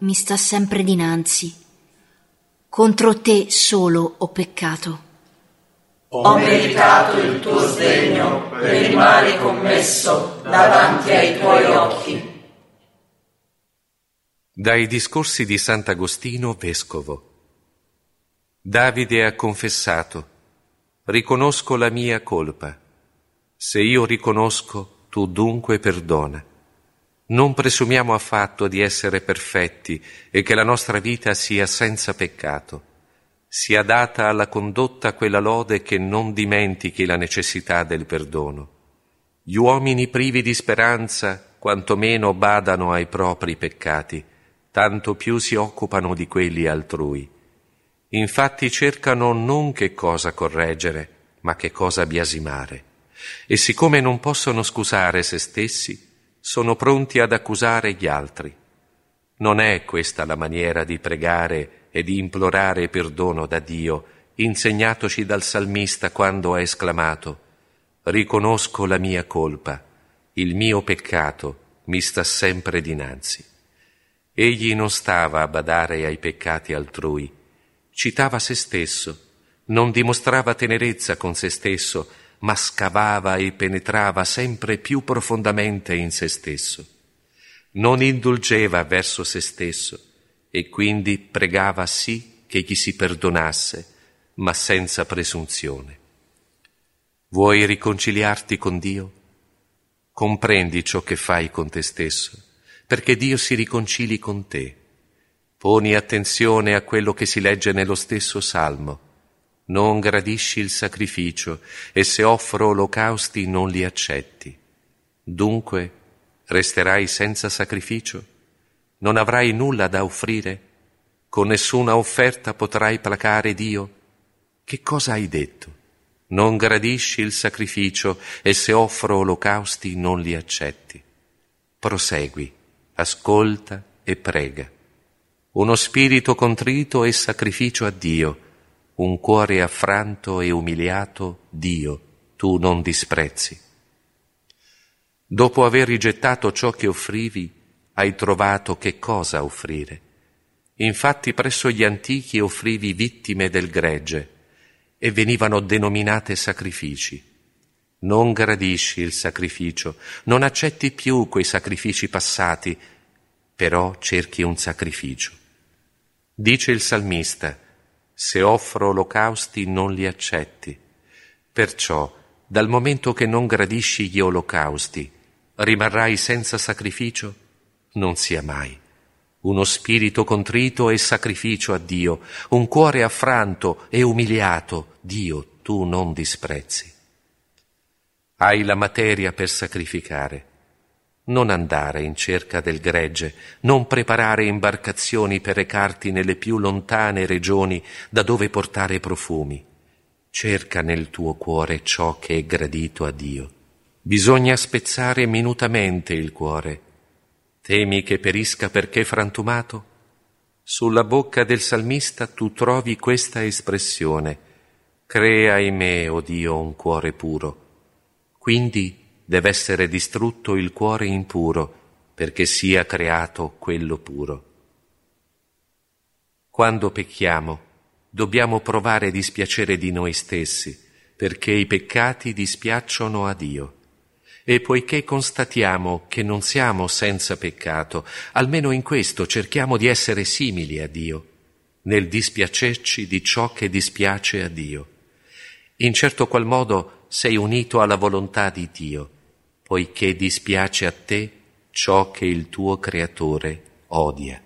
mi sta sempre dinanzi. Contro te solo ho peccato. Ho meritato il tuo sdegno per il male commesso davanti ai tuoi occhi. Dai discorsi di Sant'Agostino, vescovo. Davide ha confessato: riconosco la mia colpa. Se io riconosco, tu dunque perdona. Non presumiamo affatto di essere perfetti e che la nostra vita sia senza peccato. Sia data alla condotta quella lode che non dimentichi la necessità del perdono. Gli uomini privi di speranza quantomeno badano ai propri peccati, tanto più si occupano di quelli altrui. Infatti cercano non che cosa correggere, ma che cosa biasimare. E siccome non possono scusare se stessi, sono pronti ad accusare gli altri. Non è questa la maniera di pregare e di implorare perdono da Dio, insegnatoci dal salmista quando ha esclamato: riconosco la mia colpa, il mio peccato mi sta sempre dinanzi. Egli non stava a badare ai peccati altrui, citava se stesso, non dimostrava tenerezza con se stesso, ma scavava e penetrava sempre più profondamente in se stesso. Non indulgeva verso se stesso e quindi pregava sì che gli si perdonasse, ma senza presunzione. Vuoi riconciliarti con Dio? Comprendi ciò che fai con te stesso, perché Dio si riconcili con te. Poni attenzione a quello che si legge nello stesso Salmo. Non gradisci il sacrificio e se offro olocausti non li accetti. Dunque resterai senza sacrificio? Non avrai nulla da offrire? Con nessuna offerta potrai placare Dio? Che cosa hai detto? Non gradisci il sacrificio e se offro olocausti non li accetti. Prosegui, ascolta e prega. Uno spirito contrito è sacrificio a Dio. Un cuore affranto e umiliato, Dio, tu non disprezzi. Dopo aver rigettato ciò che offrivi, hai trovato che cosa offrire. Infatti presso gli antichi offrivi vittime del gregge e venivano denominate sacrifici. Non gradisci il sacrificio, non accetti più quei sacrifici passati, però cerchi un sacrificio. Dice il salmista: se offro olocausti non li accetti. Perciò, dal momento che non gradisci gli olocausti, rimarrai senza sacrificio? Non sia mai. Uno spirito contrito è sacrificio a Dio, un cuore affranto e umiliato, Dio, tu non disprezzi. Hai la materia per sacrificare. Non andare in cerca del gregge, non preparare imbarcazioni per recarti nelle più lontane regioni da dove portare profumi. Cerca nel tuo cuore ciò che è gradito a Dio. Bisogna spezzare minutamente il cuore. Temi che perisca perché frantumato? Sulla bocca del salmista tu trovi questa espressione: crea in me, o Dio, un cuore puro. Quindi deve essere distrutto il cuore impuro, perché sia creato quello puro. Quando pecchiamo, dobbiamo provare dispiacere di noi stessi, perché i peccati dispiacciono a Dio. E poiché constatiamo che non siamo senza peccato, almeno in questo cerchiamo di essere simili a Dio, nel dispiacerci di ciò che dispiace a Dio. In certo qual modo sei unito alla volontà di Dio, poiché dispiace a te ciò che il tuo Creatore odia.